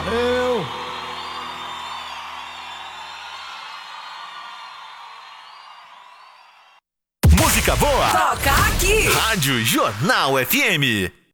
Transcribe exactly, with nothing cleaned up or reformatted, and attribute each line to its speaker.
Speaker 1: Valeu!
Speaker 2: Música boa.
Speaker 3: Toca aqui.
Speaker 2: Rádio Jornal F M.